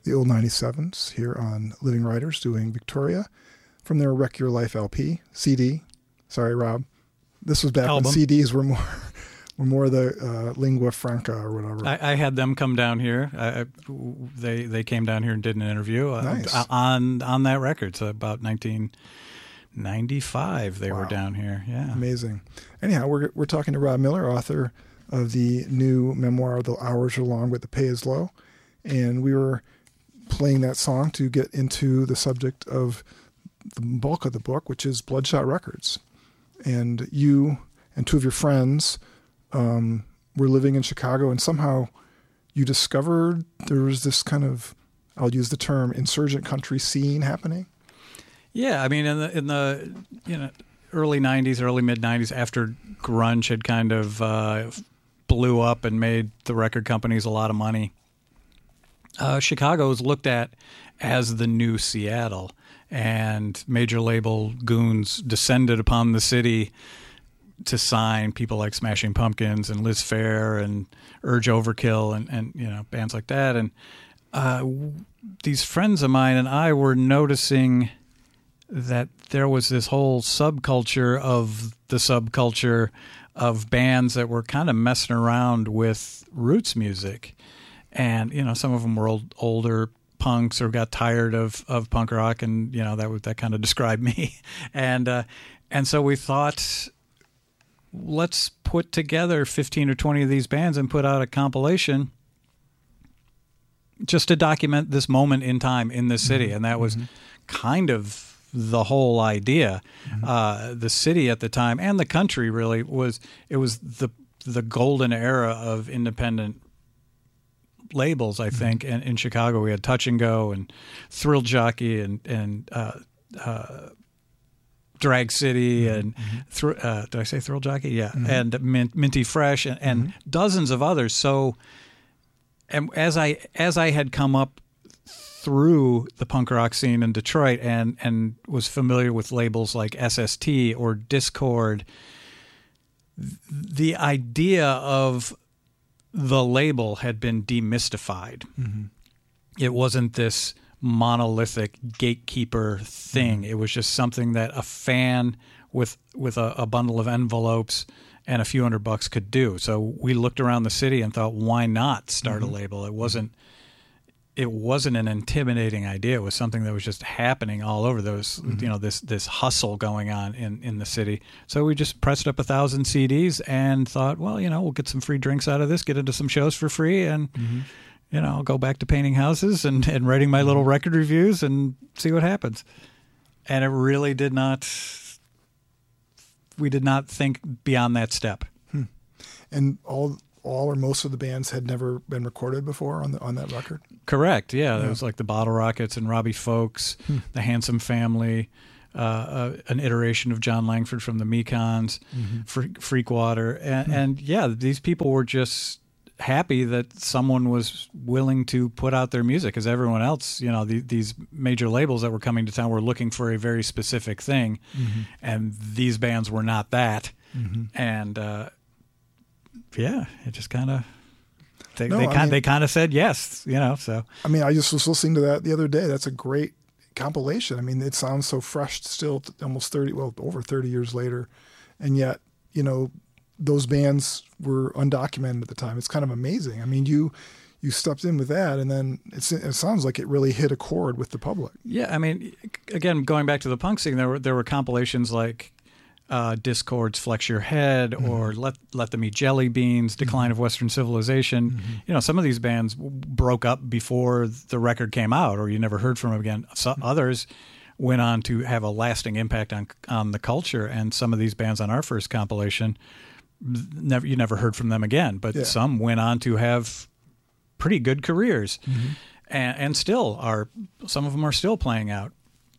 the old 97s here on Living Writers doing Victoria from their Wreck Your Life LP, CD. Sorry, Rob. This was back when CDs were more the lingua franca or whatever. I had them come down here. They came down here and did an interview Nice. on that record. So about 1995 they were down here. Yeah, amazing. Anyhow, we're talking to Rob Miller, author of the new memoir, The Hours Are Long but the Pay Is Low, and we were playing that song to get into the subject of the bulk of the book, which is Bloodshot Records. And you and two of your friends were living in Chicago, and somehow you discovered there was this kind of, I'll use the term, insurgent country scene happening. Yeah, I mean, in the early '90s, early mid '90s, after grunge had kind of blew up and made the record companies a lot of money, Chicago was looked at as the new Seattle, and major label goons descended upon the city to sign people like Smashing Pumpkins and Liz Phair and Urge Overkill and bands like that. And these friends of mine and I were noticing that there was this whole subculture of the subculture of bands that were kind of messing around with roots music. And, some of them were older punks or got tired of punk rock, and, that kind of described me. And so we thought, let's put together 15 or 20 of these bands and put out a compilation just to document this moment in time in the city. And that was kind of the whole idea. The city at the time and the country really was the golden era of independent labels, I think. And in Chicago we had Touch and Go and Thrill Jockey and Drag City and did I say Thrill Jockey? Yeah. And Minty Fresh and dozens of others. So, and as I had come up through the punk rock scene in Detroit and was familiar with labels like SST or Discord, the idea of the label had been demystified. It wasn't this monolithic gatekeeper thing. It was just something that a fan with a bundle of envelopes and a few $100 could do. So we looked around the city and thought, why not start a label? It wasn't an intimidating idea. It was something that was just happening all over. There was, this hustle going on in the city. So we just pressed up 1,000 CDs and thought, well, we'll get some free drinks out of this, get into some shows for free, and I'll go back to painting houses and writing my little record reviews and see what happens. And it really we did not think beyond that step. And all or most of the bands had never been recorded before on that record? Correct, yeah. There was like the Bottle Rockets and Robbie Folks, the Handsome Family, an iteration of John Langford from the Mekons, Freakwater. And yeah, these people were just happy that someone was willing to put out their music, because everyone else, these major labels that were coming to town were looking for a very specific thing, and these bands were not that. And yeah, it just kind of they kind of said yes, So I mean, I just was listening to that the other day. That's a great compilation. I mean, it sounds so fresh still, almost over 30 years later, and yet those bands were undocumented at the time. It's kind of amazing. I mean, you stepped in with that, and then it sounds like it really hit a chord with the public. Yeah, I mean, again, going back to the punk scene, there were compilations like Discord's Flex Your Head or Let Them Eat Jelly Beans, Decline of Western Civilization. Some of these bands broke up before the record came out, or you never heard from them again. Others went on to have a lasting impact on the culture, and some of these bands on our first compilation, you never heard from them again, but some went on to have pretty good careers, and still are. Some of them are still playing out.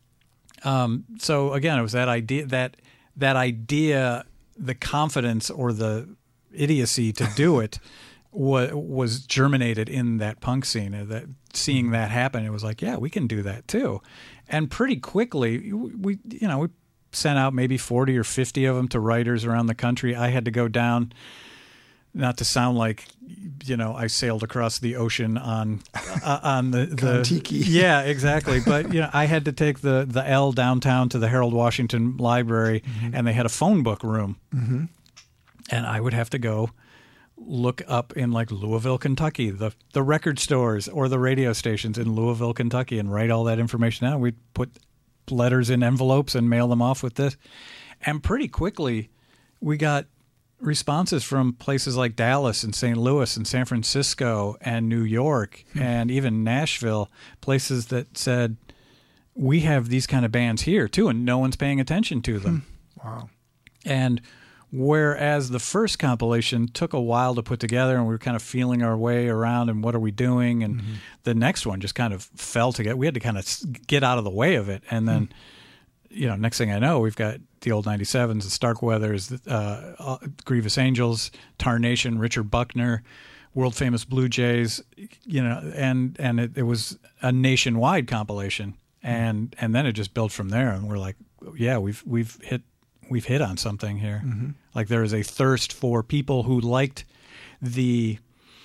So again, it was that idea, the confidence or the idiocy to do it was germinated in that punk scene. That seeing that happen, it was like, yeah, we can do that too. And pretty quickly, we sent out maybe 40 or 50 of them to writers around the country. I had to go down not to sound like, I sailed across the ocean on the Kon-Tiki. Yeah, exactly. But I had to take the L downtown to the Harold Washington Library, and they had a phone book room, and I would have to go look up in like Louisville, Kentucky, the record stores or the radio stations in Louisville, Kentucky, and write all that information down. We'd put letters in envelopes and mail them off with this, and pretty quickly we got responses from places like Dallas and St. Louis and San Francisco and New York and even Nashville, places that said, we have these kind of bands here too, and no one's paying attention to them. Wow. And whereas the first compilation took a while to put together and we were kind of feeling our way around and what are we doing, and the next one just kind of fell together. We had to kind of get out of the way of it. And then, next thing I know, we've got the old 97s, the Starkweathers, Grievous Angels, Tarnation, Richard Buckner, world famous Blue Jays, and it was a nationwide compilation, and then it just built from there. And we're like, yeah, we've hit on something here. Like there is a thirst for people who liked the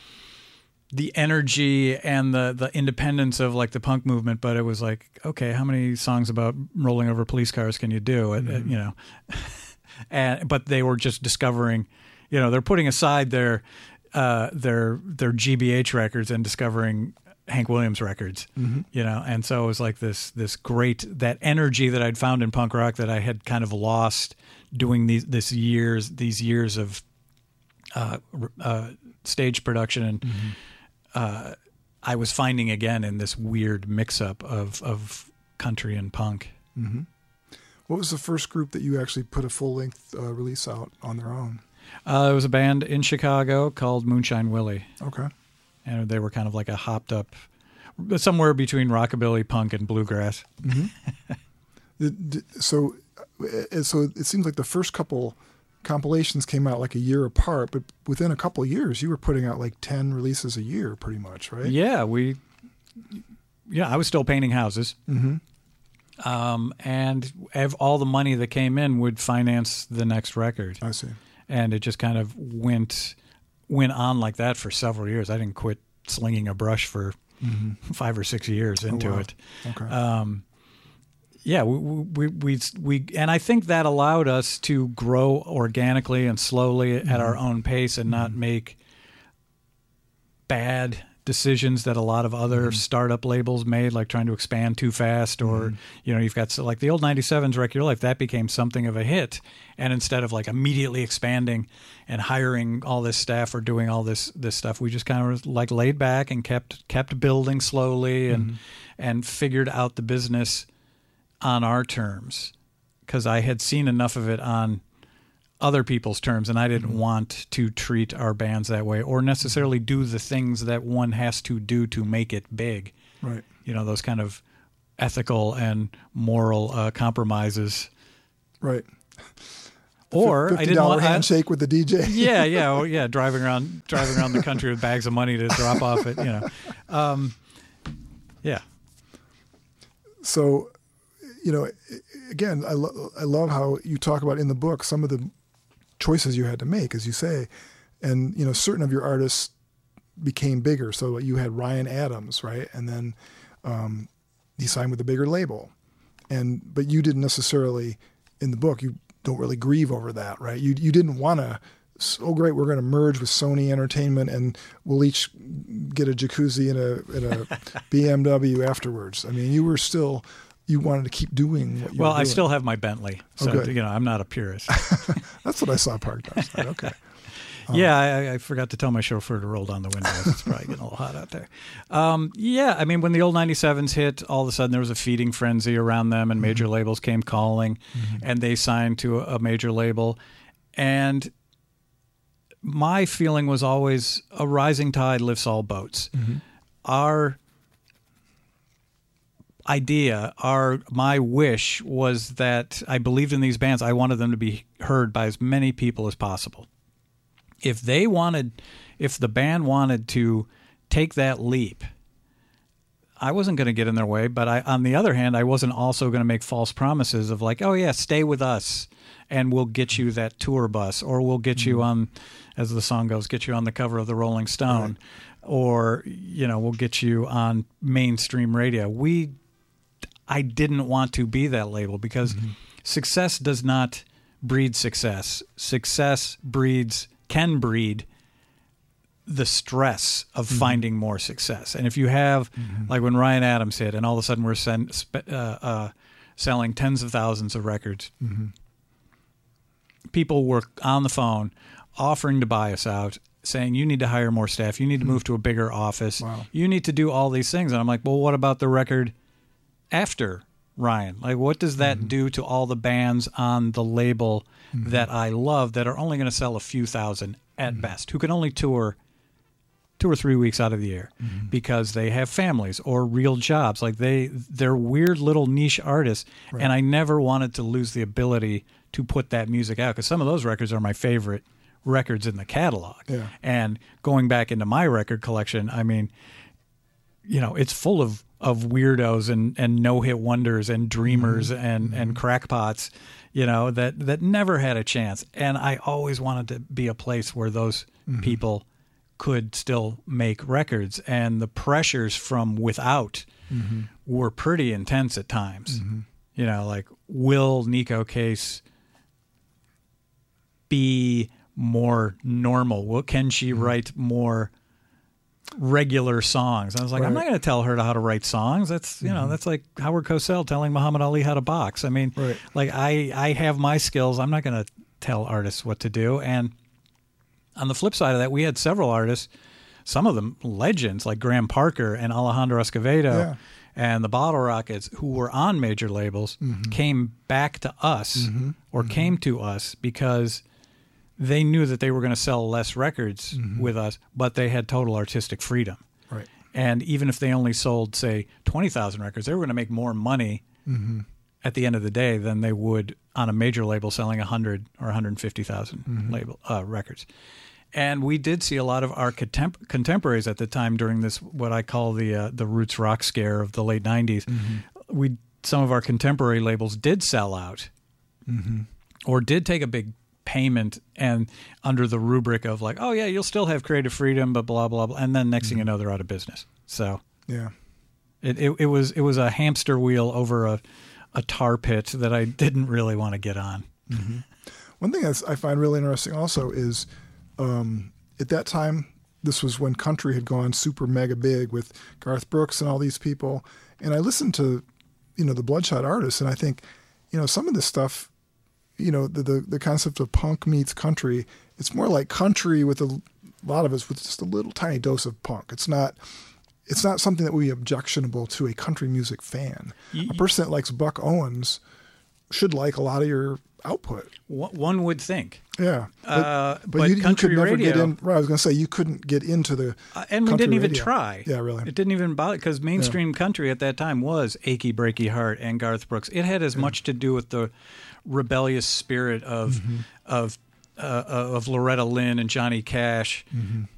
energy and the independence of like the punk movement, but it was like, okay, how many songs about rolling over police cars can you do? But they were just discovering, they're putting aside their GBH records and discovering Hank Williams records, and so it was like this great, that energy that I'd found in punk rock that I had kind of lost doing these years of stage production, and I was finding again in this weird mix-up of country and punk. What was the first group that you actually put a full-length release out on their own? It was a band in Chicago called Moonshine Willie. Okay. And they were kind of like a hopped up, somewhere between rockabilly, punk, and bluegrass. So it seems like the first couple compilations came out like a year apart, but within a couple of years, you were putting out like 10 releases a year, pretty much, right? Yeah, I was still painting houses, and all the money that came in would finance the next record. I see. And it just kind of went on like that for several years. I didn't quit slinging a brush for 5 or 6 years into it. Okay. Yeah, we and I think that allowed us to grow organically and slowly at our own pace and not make bad decisions that a lot of other startup labels made, like trying to expand too fast, or you've got like the old 97s Wreck Your Life, that became something of a hit, and instead of like immediately expanding and hiring all this staff or doing all this stuff, we just kind of like laid back and kept building slowly and figured out the business on our terms, because I had seen enough of it on other people's terms, and I didn't want to treat our bands that way or necessarily do the things that one has to do to make it big. Right. Those kind of ethical and moral compromises. Right. Or I didn't want to handshake with the DJ. Yeah, driving around the country with bags of money to drop off it. Yeah. So, again, I love how you talk about in the book some of the choices you had to make, as you say, and certain of your artists became bigger. So you had Ryan Adams, right, and then he signed with a bigger label, but you didn't necessarily, in the book, you don't really grieve over that, right? You didn't want to. Oh, great! We're going to merge with Sony Entertainment, and we'll each get a jacuzzi and a BMW afterwards. I mean, you wanted to keep doing what you were doing. I still have my Bentley, so I'm not a purist. That's what I saw parked outside. Okay. I forgot to tell my chauffeur to roll down the windows. It's probably getting a little hot out there. I mean, when the old 97s hit, all of a sudden there was a feeding frenzy around them, and major labels came calling, and they signed to a major label. And my feeling was always a rising tide lifts all boats. Our idea, my wish was that I believed in these bands. I wanted them to be heard by as many people as possible. If the band wanted to take that leap, I wasn't going to get in their way, but on the other hand, I wasn't also going to make false promises of like, oh yeah, stay with us and we'll get you that tour bus, or we'll get you on, as the song goes, get you on the cover of the Rolling Stone, or, you know, we'll get you on mainstream radio. I didn't want to be that label because success does not breed success. Success can breed the stress of finding more success. And if you have, like when Ryan Adams hit, and all of a sudden we're selling tens of thousands of records, people were on the phone offering to buy us out, saying, you need to hire more staff, you need to move to a bigger office, you need to do all these things. And I'm like, well, what about the record after Ryan? Like, what does that do to all the bands on the label that I love that are only going to sell a few thousand at best, who can only tour 2 or 3 weeks out of the year because they have families or real jobs? Like they're weird little niche artists. And I never wanted to lose the ability to put that music out, because some of those records are my favorite records in the catalog. And going back into my record collection, I mean, you know, it's full of weirdos and no-hit wonders and dreamers and crackpots, you know, that never had a chance. And I always wanted to be a place where those people could still make records. And the pressures from without were pretty intense at times. You know, like, will Neko Case be more normal? Can she write more regular songs? I was like, I'm not going to tell her how to write songs. That's, you know, that's like Howard Cosell telling Muhammad Ali how to box. I mean, like I have my skills. I'm not going to tell artists what to do. And on the flip side of that, we had several artists, some of them legends like Graham Parker and Alejandro Escovedo and the Bottle Rockets, who were on major labels, came back to us or came to us because they knew that they were going to sell less records with us, but they had total artistic freedom. And even if they only sold, say, 20,000 records, they were going to make more money at the end of the day than they would on a major label selling 100 or 150,000 label records. And we did see a lot of our contemporaries at the time during this, what I call the roots rock scare of the late 90s. Some of our contemporary labels did sell out or did take a big payment, and under the rubric of like, oh yeah, you'll still have creative freedom, but blah blah blah, and then next thing you know, they're out of business. So it was a hamster wheel over a tar pit that I didn't really want to get on. One thing I find really interesting also is at that time, this was when country had gone super mega big with Garth Brooks and all these people, and I listened to, you know, the Bloodshot Artists, and I think, you know, some of this stuff, you know, the concept of punk meets country, it's more like country with a lot of us with just a little tiny dose of punk. It's not something that would be objectionable to a country music fan. A person that likes Buck Owens should like a lot of your output. One would think. Yeah. But you country could never radio, get in. Right, I was going to say, you couldn't get into the and we didn't even radio. try. Yeah, really. It didn't even bother, because mainstream country at that time was Achy Breaky Heart and Garth Brooks. It had as much to do with the rebellious spirit of Loretta Lynn and Johnny Cash